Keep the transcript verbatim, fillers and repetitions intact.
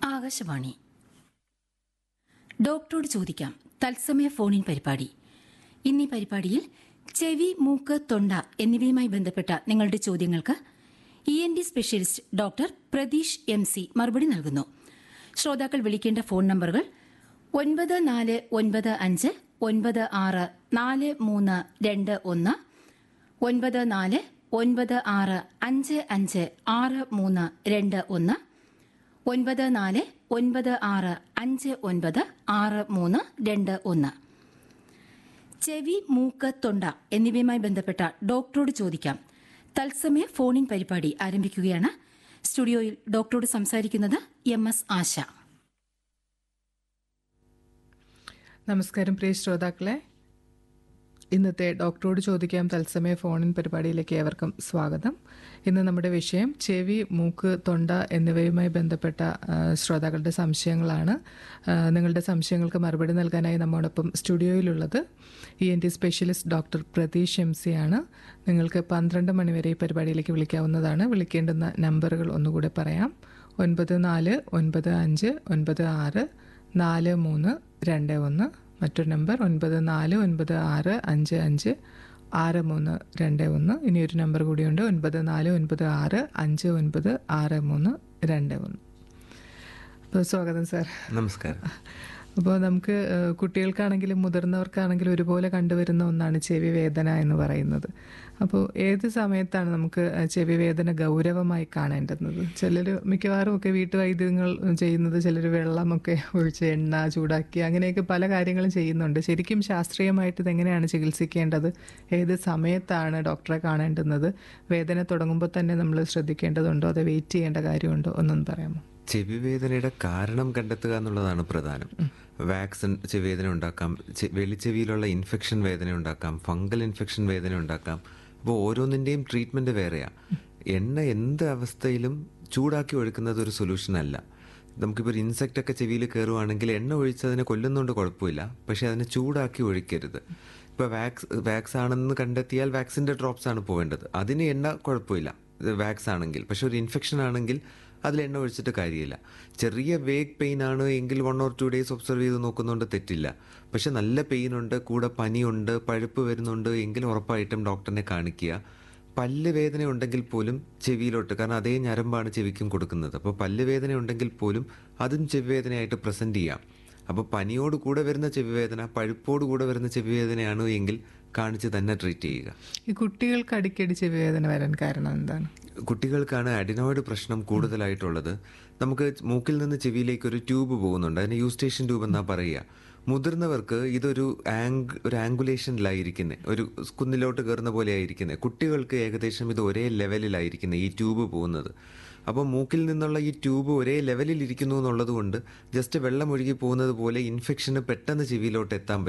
ആകാശവാണി. ഡോക്ടറോട് ചോദിക്കാം തത്സമയ ഫോണിൻ പരിപാടി. ഇന്നീ പരിപാടിയിൽ ചെവി, മൂക്ക്, തൊണ്ട എന്നിവയുമായി ബന്ധപ്പെട്ട നിങ്ങളുടെ ചോദ്യങ്ങൾക്ക് E N D specialist doctor Pratheesh M C മറുപടി നൽകുന്നു. ശ്രോതാക്കൾ വിളിക്കേണ്ട ഫോൺ നമ്പറുകൾ ഒൻപത് നാല് ഒൻപത് അഞ്ച് ഒൻപത് ആറ് നാല് മൂന്ന് രണ്ട് ഒന്ന്, ഒൻപത് നാല് ഒൻപത് ആറ് അഞ്ച് അഞ്ച് ആറ് മൂന്ന് രണ്ട് ഒന്ന്, ഒൻപത് നാല് ഒൻപത് ആറ് അഞ്ച് ഒൻപത് ആറ് മൂന്ന് രണ്ട് ഒന്ന്. ചെവി, മൂക്ക്, തൊണ്ട എന്നിവയുമായി ബന്ധപ്പെട്ട ഡോക്ടറോട് ചോദിക്കാം തത്സമയ ഫോണിൻ പരിപാടി ആരംഭിക്കുകയാണ്. സ്റ്റുഡിയോയിൽ ഡോക്ടറോട് സംസാരിക്കുന്നത് എം എസ് ആശ. നമസ്കാരം പ്രിയ ശ്രോതാക്കളെ, ഇന്നത്തെ ഡോക്ടറോട് ചോദിക്കാം തത്സമയ ഫോണിൻ പരിപാടിയിലേക്ക് ഏവർക്കും സ്വാഗതം. ഇന്ന് നമ്മുടെ വിഷയം ചെവി, മൂക്ക്, തൊണ്ട എന്നിവയുമായി ബന്ധപ്പെട്ട ശ്രോതാക്കളുടെ സംശയങ്ങളാണ്. നിങ്ങളുടെ സംശയങ്ങൾക്ക് മറുപടി നൽകാനായി നമ്മോടൊപ്പം സ്റ്റുഡിയോയിലുള്ളത് E N T specialist doctor Pratheesh M C ആണ്. നിങ്ങൾക്ക് പന്ത്രണ്ട് മണിവരെ ഈ പരിപാടിയിലേക്ക് വിളിക്കാവുന്നതാണ്. വിളിക്കേണ്ടുന്ന നമ്പറുകൾ ഒന്നുകൂടെ പറയാം. ഒൻപത് നാല് ഒൻപത് അഞ്ച് ഒൻപത് ആറ് നാല് മൂന്ന് രണ്ട് ഒന്ന്. മറ്റൊരു നമ്പർ ഒൻപത് നാല് ഒൻപത് ആറ് അഞ്ച് അഞ്ച് ആറ് മൂന്ന് രണ്ട് ഒന്ന്. ഇനിയൊരു നമ്പർ കൂടിയുണ്ട്, ഒൻപത് നാല് ഒൻപത് ആറ് അഞ്ച് ഒൻപത് ആറ് മൂന്ന് രണ്ട് ഒന്ന്. അപ്പോൾ സ്വാഗതം സാർ. നമസ്കാരം. അപ്പോൾ നമുക്ക് കുട്ടികൾക്കാണെങ്കിലും മുതിർന്നവർക്കാണെങ്കിലും ഒരുപോലെ കണ്ടുവരുന്ന ഒന്നാണ് ചെവി വേദന എന്ന് പറയുന്നത്. അപ്പോൾ ഏത് സമയത്താണ് നമുക്ക് ചെവി വേദന ഗൗരവമായി കാണേണ്ടുന്നത്? ചിലർ മിക്കവാറും ഒക്കെ വീട്ടുവൈദ്യങ്ങൾ ചെയ്യുന്നത്, ചിലർ വെള്ളമൊക്കെ ഒഴിച്ച് എണ്ണ ചൂടാക്കി അങ്ങനെയൊക്കെ പല കാര്യങ്ങളും ചെയ്യുന്നുണ്ട്. ശരിക്കും ശാസ്ത്രീയമായിട്ട് ഇതെങ്ങനെയാണ് ചികിത്സിക്കേണ്ടത്? ഏത് സമയത്താണ് ഡോക്ടറെ കാണേണ്ടുന്നത്? വേദന തുടങ്ങുമ്പോൾ തന്നെ നമ്മൾ ശ്രദ്ധിക്കേണ്ടതുണ്ടോ, അതോ വെയിറ്റ് ചെയ്യേണ്ട കാര്യമുണ്ടോ? ഒന്നൊന്ന് പറയാമോ? ചെവി വേദനയുടെ കാരണം കണ്ടെത്തുക എന്നുള്ളതാണ് പ്രധാനം. വാക്സിൻ ചെവിവേദന ഉണ്ടാക്കാം, വെളിച്ചെവിയിലുള്ള ഇൻഫെക്ഷൻ വേദന ഉണ്ടാക്കാം, ഫംഗൽ ഇൻഫെക്ഷൻ വേദന ഉണ്ടാക്കാം. അപ്പോൾ ഓരോന്നിൻ്റെയും ട്രീറ്റ്മെൻറ്റ് വേറെയാണ്. എണ്ണ എന്ത് അവസ്ഥയിലും ചൂടാക്കി ഒഴിക്കുന്നത് ഒരു സൊല്യൂഷൻ അല്ല. നമുക്കിപ്പോൾ ഒരു ഇൻസെക്റ്റ് ഒക്കെ ചെവിയിൽ കയറുവാണെങ്കിൽ എണ്ണ ഒഴിച്ച് അതിനെ കൊല്ലുന്നതുകൊണ്ട് കുഴപ്പമില്ല, പക്ഷേ അതിനെ ചൂടാക്കി ഒഴിക്കരുത്. ഇപ്പോൾ വാക്സ് വാക്സ് ആണെന്ന് കണ്ടെത്തിയാൽ വാക്സിൻ്റെ ഡ്രോപ്സ് ആണ് പോവേണ്ടത്. അതിന് എണ്ണ കുഴപ്പമില്ല വാക്സ് ആണെങ്കിൽ. പക്ഷെ ഒരു ഇൻഫെക്ഷൻ ആണെങ്കിൽ അതിൽ എണ്ണ ഒഴിച്ചിട്ട് കാര്യമില്ല. ചെറിയ വേഗ് പെയിൻ ആണ് എങ്കിൽ one or two days observe ചെയ്ത് നോക്കുന്നതുകൊണ്ട് തെറ്റില്ല. പക്ഷെ നല്ല പെയിൻ ഉണ്ട്, കൂടെ പനിയുണ്ട്, പഴുപ്പ് വരുന്നുണ്ട് എങ്കിൽ ഉറപ്പായിട്ടും ഡോക്ടറിനെ കാണിക്കുക. പല്ല് വേദന ഉണ്ടെങ്കിൽ പോലും ചെവിയിലോട്ട്, കാരണം അതേ ഞരമ്പാണ് ചെവിക്കും കൊടുക്കുന്നത്. അപ്പോൾ പല്ല് വേദന ഉണ്ടെങ്കിൽ പോലും അതും ചെവി വേദനയായിട്ട് പ്രസൻറ്റ് ചെയ്യാം. അപ്പോൾ പനിയോട് കൂടെ വരുന്ന ചെവി വേദന, പഴുപ്പോട് കൂടെ വരുന്ന ചെവി വേദനയാണ് എങ്കിൽ കാണിച്ച് തന്നെ ട്രീറ്റ് ചെയ്യുക. ഈ കുട്ടികൾക്ക് അടിക്കടി ചെവി വേദന വരാൻ കാരണം എന്താണ്? കുട്ടികൾക്കാണ് അഡിനോയിഡ് പ്രശ്നം കൂടുതലായിട്ടുള്ളത്. നമുക്ക് മൂക്കിൽ നിന്ന് ചെവിയിലേക്ക് ഒരു ട്യൂബ് പോകുന്നുണ്ട്, അതിന് യൂസ്റ്റേഷൻ ട്യൂബ് എന്നാ പറയുക. മുതിർന്നവർക്ക് ഇതൊരു ആംഗ് ഒരു ആംഗുലേഷനിലായിരിക്കുന്നത്, ഒരു കുന്നിലോട്ട് കയറുന്ന പോലെ ആയിരിക്കുന്നത്. കുട്ടികൾക്ക് ഏകദേശം ഇത് ഒരേ ലെവലിലായിരിക്കുന്നത് ഈ ട്യൂബ് പോകുന്നത്. അപ്പോൾ മൂക്കിൽ നിന്നുള്ള ഈ ട്യൂബ് ഒരേ ലെവലിൽ ഇരിക്കുന്നു എന്നുള്ളത് കൊണ്ട് ജസ്റ്റ് വെള്ളം ഒഴുകി പോകുന്നത് പോലെ ഇൻഫെക്ഷന് പെട്ടെന്ന് ചെവിയിലോട്ട് എത്താൻ പറ്റും.